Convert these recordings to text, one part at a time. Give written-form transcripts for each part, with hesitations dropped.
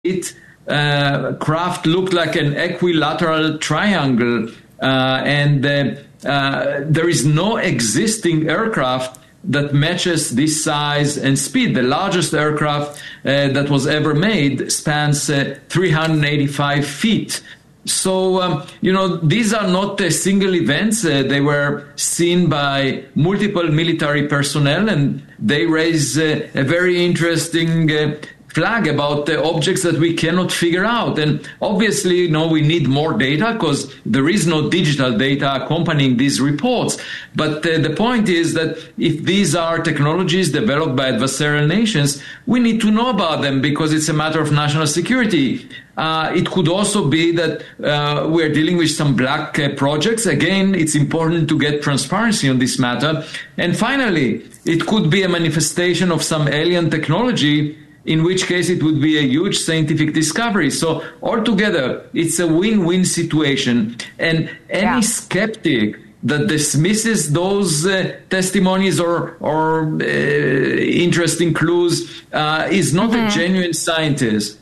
It craft looked like an equilateral triangle, and there is no existing aircraft that matches this size and speed. The largest aircraft that was ever made spans 385 feet. So, these are not single events. They were seen by multiple military personnel, and they raise a very interesting flag about the objects that we cannot figure out. And obviously, we need more data because there is no digital data accompanying these reports. But the point is that if these are technologies developed by adversarial nations, we need to know about them because it's a matter of national security. It could also be that we're dealing with some black projects. Again, it's important to get transparency on this matter. And finally, it could be a manifestation of some alien technology, in which case it would be a huge scientific discovery. So altogether, it's a win-win situation. And any skeptic that dismisses those testimonies or interesting clues is not a genuine scientist.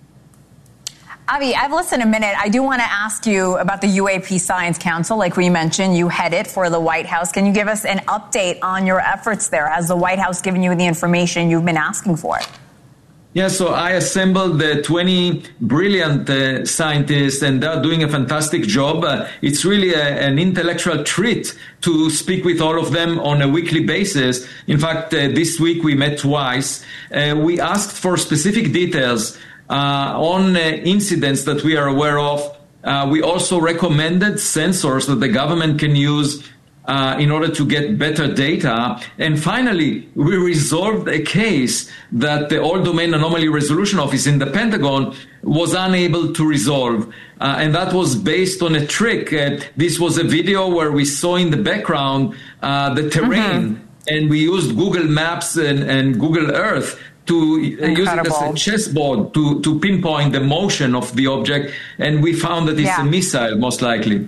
Avi, I've listened a minute. I do want to ask you about the UAP Science Council. Like we mentioned, you head it for the White House. Can you give us an update on your efforts there? Has the White House given you the information you've been asking for? Yeah, so I assembled the 20 brilliant scientists, and they're doing a fantastic job. It's really an intellectual treat to speak with all of them on a weekly basis. In fact, this week we met twice. We asked for specific details on incidents that we are aware of. We also recommended sensors that the government can use in order to get better data. And finally, we resolved a case that the All-Domain Anomaly Resolution Office in the Pentagon was unable to resolve. And that was based on a trick. This was a video where we saw in the background the terrain, and we used Google Maps and Google Earth to use it as a chessboard to pinpoint the motion of the object. And we found that it's a missile, most likely.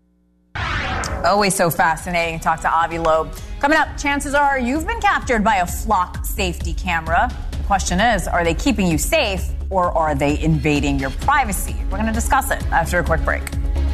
Always so fascinating to talk to Avi Loeb. Coming up, chances are you've been captured by a flock safety camera. The question is, are they keeping you safe or are they invading your privacy? We're going to discuss it after a quick break.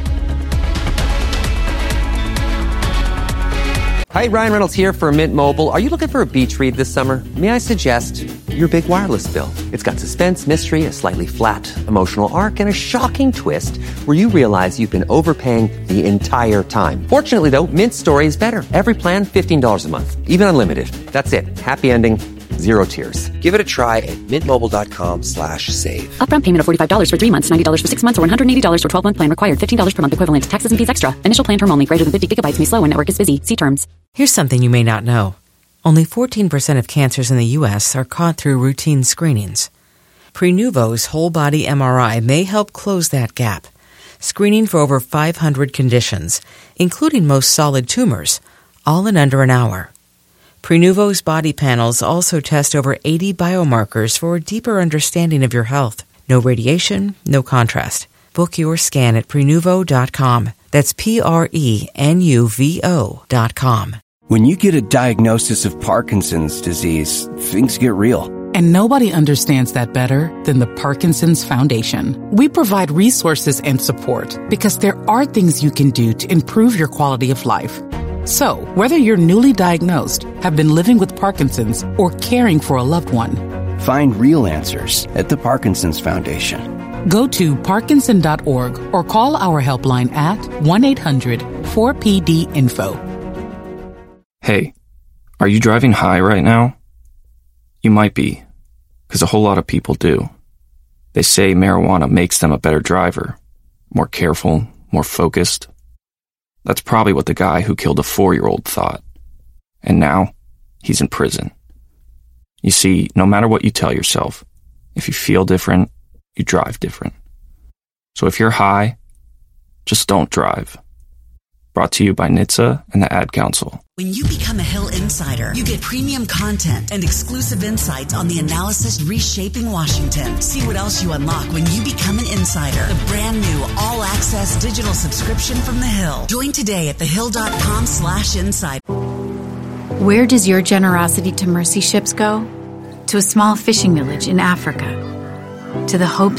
Hi, Ryan Reynolds here for Mint Mobile. Are you looking for a beach read this summer? May I suggest your big wireless bill? It's got suspense, mystery, a slightly flat emotional arc, and a shocking twist where you realize you've been overpaying the entire time. Fortunately, though, Mint story is better. Every plan, $15 a month. Even unlimited. That's it. Happy ending. Zero tears. Give it a try at mintmobile.com/save. Upfront payment of $45 for 3 months, $90 for 6 months, or $180 for 12-month plan required. $15 per month equivalent. Taxes and fees extra. Initial plan term only. Greater than 50 gigabytes may slow when network is busy. See terms. Here's something you may not know. Only 14% of cancers in the U.S. are caught through routine screenings. Prenuvo's whole-body MRI may help close that gap, screening for over 500 conditions, including most solid tumors, all in under an hour. Prenuvo's body panels also test over 80 biomarkers for a deeper understanding of your health. No radiation, no contrast. Book your scan at Prenuvo.com. That's Prenuvo.com. When you get a diagnosis of Parkinson's disease, things get real. And nobody understands that better than the Parkinson's Foundation. We provide resources and support because there are things you can do to improve your quality of life. So, whether you're newly diagnosed, have been living with Parkinson's, or caring for a loved one, find real answers at the Parkinson's Foundation. Go to Parkinson.org or call our helpline at 1-800-4PD-INFO. Hey, are you driving high right now? You might be, because a whole lot of people do. They say marijuana makes them a better driver, more careful, more focused. That's probably what the guy who killed a 4-year-old thought. And now, he's in prison. You see, no matter what you tell yourself, if you feel different, you drive different. So if you're high, just don't drive. Brought to you by NHTSA and the Ad Council. When you become a Hill Insider, you get premium content and exclusive insights on the analysis reshaping Washington. See what else you unlock when you become an insider. The brand new all-access digital subscription from The Hill. Join today at thehill.com/insider. Where does your generosity to mercy ships go? To a small fishing village in Africa. To the hopes